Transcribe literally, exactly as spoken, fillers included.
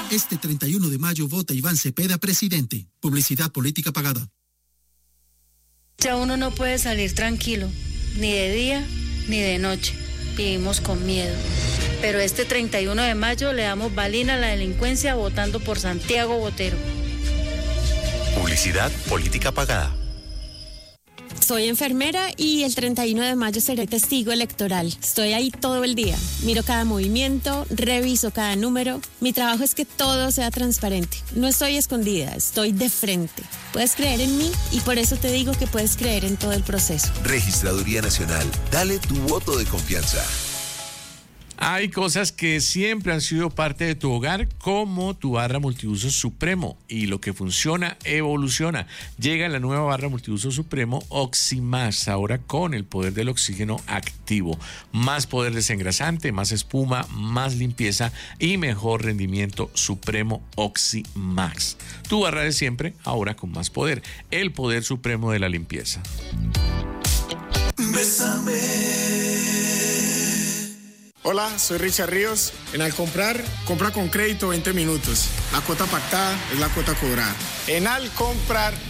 Este treinta y uno de mayo vota Iván Cepeda presidente. Publicidad política pagada. Ya uno no puede salir tranquilo, ni de día ni de noche. Vivimos con miedo. Pero este treinta y uno de mayo le damos balina a la delincuencia votando por Santiago Botero. Publicidad política pagada. Soy enfermera y el treinta y uno de mayo seré testigo electoral. Estoy ahí todo el día. Miro cada movimiento, reviso cada número. Mi trabajo es que todo sea transparente. No estoy escondida, estoy de frente. Puedes creer en mí y por eso te digo que puedes creer en todo el proceso. Registraduría Nacional. Dale tu voto de confianza. Hay cosas que siempre han sido parte de tu hogar, como tu barra multiuso Supremo, y lo que funciona evoluciona. Llega la nueva barra multiuso Supremo Oxymax, ahora con el poder del oxígeno activo. Más poder desengrasante, más espuma, más limpieza y mejor rendimiento. Supremo Oxymax. Tu barra de siempre, ahora con más poder. El poder supremo de la limpieza. Bésame. Hola, soy Richard Ríos. En Al Comprar, compra con crédito veinte minutos. La cuota pactada es la cuota cobrada. En Al Comprar,